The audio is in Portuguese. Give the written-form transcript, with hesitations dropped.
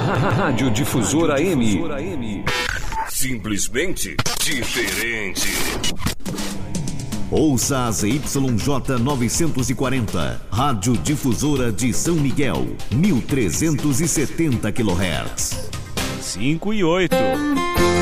Rádio Difusora M. Simplesmente diferente. Ouça a ZYJ 940, Rádio Difusora de São Miguel, 1370 kHz. 5 e 8.